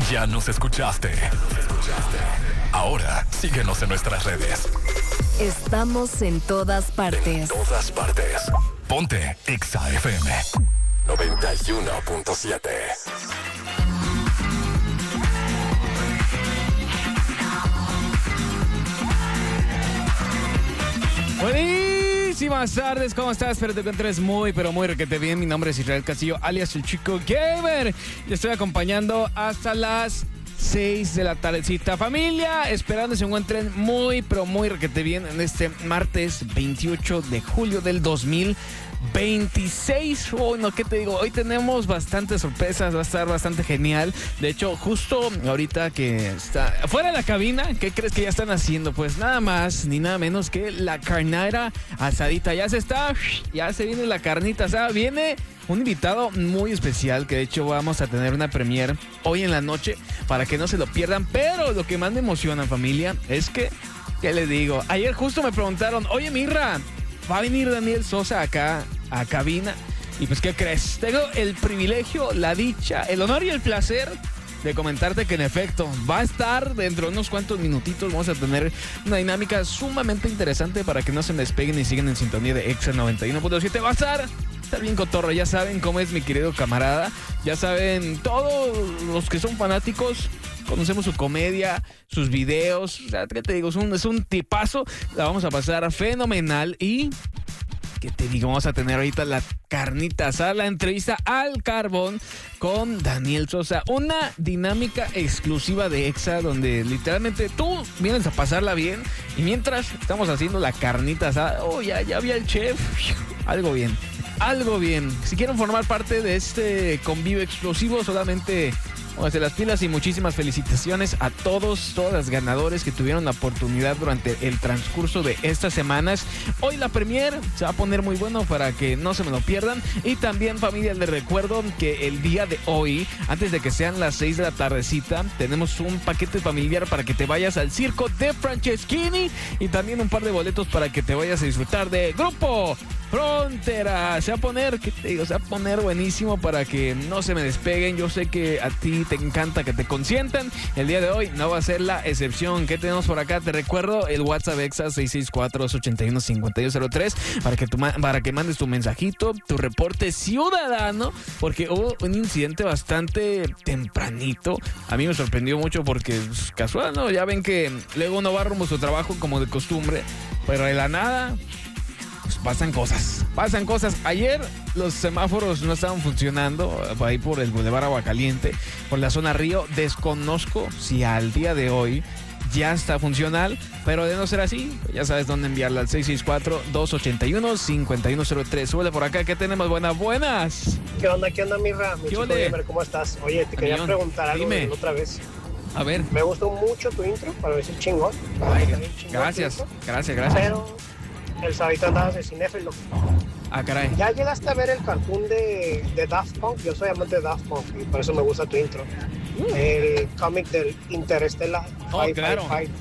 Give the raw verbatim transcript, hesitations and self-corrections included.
Ya nos escuchaste. Ahora síguenos en nuestras redes. Estamos en todas partes. En todas partes. Ponte Exa F M noventa y uno punto siete. Buenísimas tardes, ¿cómo estás? Espero te encuentres muy, pero muy requete bien. Mi nombre es Israel Castillo, alias el Chico Gamer. Y estoy acompañando hasta las seis de la tardecita. Familia, esperando se encuentren muy, pero muy requete bien en este martes veintiocho de julio del dos mil veintiséis. Bueno, ¿qué te digo? Hoy tenemos bastantes sorpresas, va a estar bastante genial. De hecho, justo ahorita que está fuera de la cabina, ¿qué crees que ya están haciendo? Pues nada más ni nada menos que la carnera asadita. Ya se está, ya se viene la carnita asada. Viene un invitado muy especial que de hecho vamos a tener una premiere hoy en la noche para que no se lo pierdan. Pero lo que más me emociona, familia, es que, ¿qué les digo? Ayer justo me preguntaron, oye, Mirra, va a venir Daniel Sosa acá a cabina. Y pues, ¿qué crees? Tengo el privilegio, la dicha, el honor y el placer de comentarte que en efecto va a estar dentro de unos cuantos minutitos. Vamos a tener una dinámica sumamente interesante para que no se me despeguen y sigan en sintonía de Exa noventa y uno punto siete. Va a estar, está bien cotorro. Ya saben cómo es mi querido camarada. Ya saben, todos los que son fanáticos conocemos su comedia, sus videos. O sea, ¿qué te digo? Es un, es un tipazo. La vamos a pasar fenomenal. Y ¿qué te digo? Vamos a tener ahorita la carnita asada, la entrevista al carbón con Daniel Sosa. Una dinámica exclusiva de Exa donde literalmente tú vienes a pasarla bien y mientras estamos haciendo la carnita asada, oh, ya, ya vi al chef. Algo bien, algo bien. Si quieren formar parte de este convivio explosivo, solamente pónganse las pilas y muchísimas felicitaciones a todos, todas las ganadores que tuvieron la oportunidad durante el transcurso de estas semanas. Hoy la premier se va a poner muy bueno para que no se me lo pierdan. Y también, familia, les recuerdo que el día de hoy, antes de que sean las seis de la tardecita, tenemos un paquete familiar para que te vayas al circo de Franceschini y también un par de boletos para que te vayas a disfrutar de Grupo Frontera. Se va a poner, ¿qué te digo? Se va a poner buenísimo para que no se me despeguen. Yo sé que a ti te encanta que te consientan. El día de hoy no va a ser la excepción. ¿Qué tenemos por acá? Te recuerdo el WhatsApp Exa seis seis cuatro, dos ocho uno, cinco dos cero tres para que, tu, para que mandes tu mensajito, tu reporte ciudadano, porque hubo un incidente bastante tempranito. A mí me sorprendió mucho porque pues, casual, ¿no? Ya ven que luego uno va rumbo a su trabajo como de costumbre, pero de la nada pues pasan cosas, pasan cosas. Ayer los semáforos no estaban funcionando ahí por el Boulevard Aguacaliente, por la zona Río. Desconozco si al día de hoy ya está funcional, pero de no ser así, ya sabes dónde enviarla, al seis seis cuatro, dos ocho uno, cinco uno cero tres. Súbele por acá, ¿qué tenemos? Buenas, buenas. ¿Qué onda? ¿Qué onda, Mirra? Mi chico gamer, ¿cómo estás? Oye, te quería Amión, preguntar algo dime. de otra vez. A ver. Me gustó mucho tu intro, para decir chingón. Ay, chingón gracias, tu intro, gracias, gracias. Pero el sabito andaba de cinéfilo. Ah, caray. ¿Ya llegaste a ver el cartoon de, de Daft Punk? Yo soy amante de Daft Punk y por eso me gusta tu intro. Uh. El cómic del Interestelar. Oh, claro.